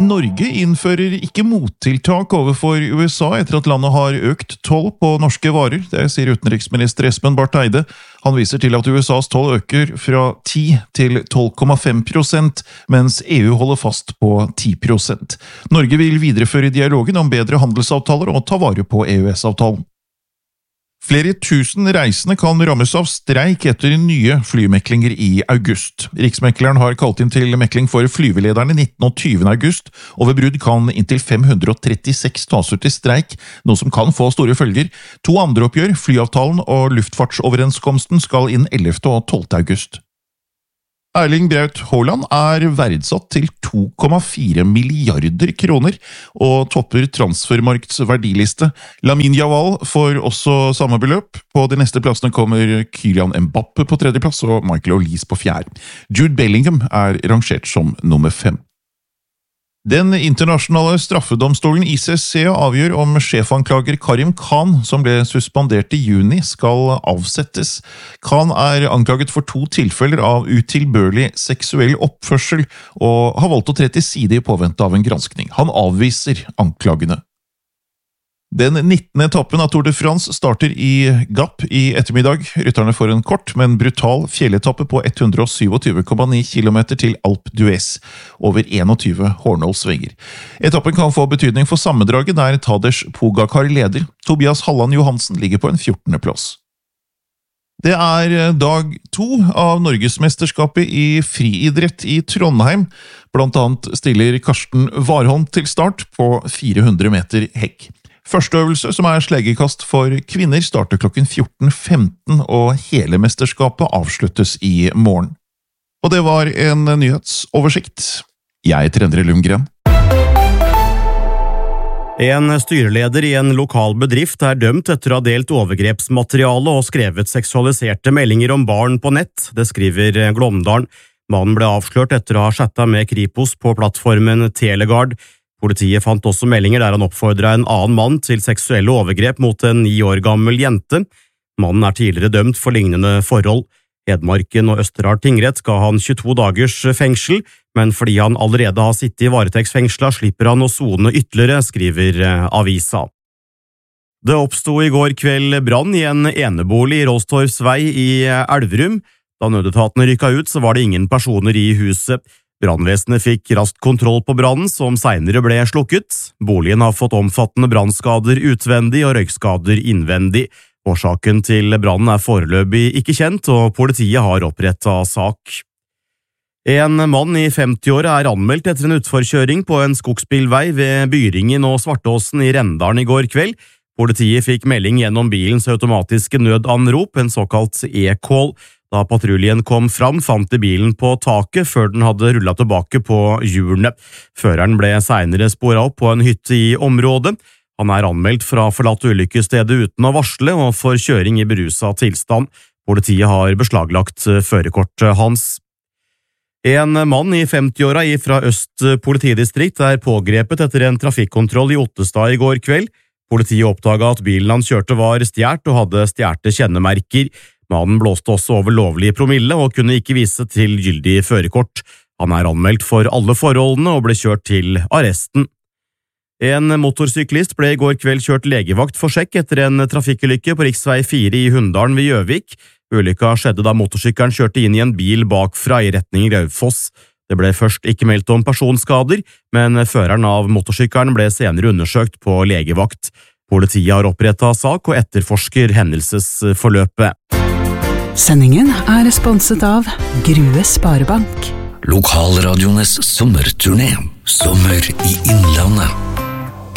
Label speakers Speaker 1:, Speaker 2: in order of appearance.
Speaker 1: Norge innfører ikke mottiltak overfor USA etter at landet har økt toll på norske varer, det sier utenriksminister Espen Barth Eide. Han viser til at USAs toll øker fra 10 til 12,5%, mens EU holder fast på 10%. Norge vil videreføre dialogen om bedre handelsavtaler og ta vare på EØS-avtalen. Flere tusen reisende kan rammes av streik etter nye flymeklinger i august. Riksmekleren har kalt inn til mekling for flyvelederne 19. og 20. august, og ved brudd kan inntil 536 tas ut til streik, noe som kan få store følger. 2 andre oppgjør, flyavtalen og luftfartsoverenskomsten, skal inn 11. og 12. august. Erling Braut Haaland verdsatt til 2,4 milliarder kroner og topper Transfermarkts verdiliste. Lamine Yamal får også samme beløp. På de neste plassene kommer Kylian Mbappe på 3. plass og Michael Olise på 4. Jude Bellingham rangert som nummer 5. Den internasjonale straffedomstolen ICC avgjør om sjefanklager Karim Khan, som ble suspendert i juni, skal avsettes. Khan anklaget for 2 tilfeller av utilbørlig seksuell oppførsel, og har valgt å tre til side i påvente av en granskning. Han avviser anklagene. Den 19. etappen av Tour de France starter i Gap i ettermiddag. Rytterne får en kort, men brutal fjelletappe på 127,9 km til Alpe d'Huez, over 21 hårnålsvenger. Etappen kan få betydning for sammendraget der Tadej Pogacar leder. Tobias Halland Johansen ligger på en 14. plass. Det dag 2 av Norgesmesterskapet i friidrett i Trondheim. Blant annet stiller Karsten Warholm til start på 400 meter hekk. Første øvelse, som slegekast for kvinner, starter klokken 14.15, og hele mesterskapet avsluttes i morgen. Og det var en nyhetsoversikt. Jeg heter Endre Lundgren.
Speaker 2: En styreleder i en lokal bedrift dømt etter å ha delt overgrepsmateriale og skrevet seksualiserte meldinger om barn på nett, det skriver Glåmdalen. Mannen ble avslørt etter å ha chattet med Kripos på plattformen Telegard. Politiet fant også meldinger der han oppfordret en annen mann til seksuelle overgrep mot en 9 år gammel jente. Mannen tidligere dømt for lignende forhold. Hedmarken og Østerdal tingrett ga han 22 dagers fengsel, men fordi han allerede har sittet i varetektsfengslet, slipper han å sone ytterligere, skriver avisa. Det oppstod i går kveld brann i en enebolig i Råstorps vei i Elverum. Da nødetatene rykket ut, så var det ingen personer i huset. Brannvesenet fikk raskt kontroll på brannen, som senere ble slukket. Boligen har fått omfattende brannskader utvendig og røykskader innvendig. Årsaken til brannen foreløpig ikke kjent, og politiet har opprettet sak. En mann i 50-åra anmeldt etter en utforkjøring på en skogsbilvei ved Byringen og Svartåsen i Rendalen i går kveld. Politiet fikk melding gjennom bilens automatiske nødanrop, en såkalt e-call. Da patruljen kom fram, fant de bilen på taket før den hadde rullet tilbake på hjulene. Føreren ble senere sporet opp på en hytte i området. Han anmeldt fra forlatt ulykkesstedet uten å varsle og for kjøring i beruset tilstand. Politiet har beslaglagt førerkortet hans. En mann i 50-åra fra Øst politidistrikt pågrepet etter en trafikkontroll i Ottestad i går kveld. Politiet oppdaget at bilen han kjørte var stjert og hadde stjerte kjennemerker. Mannen blåste også over lovlig promille og kunne ikke vise til gyldig førerkort. Han anmeldt for alle forholdene og ble kjørt til arresten. En motorsyklist ble i går kveld kjørt legevakt for sjekk etter en trafikkulykke på riksvei 4 i Hunndalen ved Gjøvik. Ulykka skjedde da motorsykkelen kjørte inn i en bil bakfra i retning Raufoss. Det ble først ikke meldt om personskader, men føreren av motorsykkelen ble senere undersøkt på legevakt. Politiet har opprettet sak og etterforsker hendelsesforløpet.
Speaker 3: Sendingen sponset av Grue Sparebank.
Speaker 4: Lokalradiones sommerturné. Sommer i Innlandet.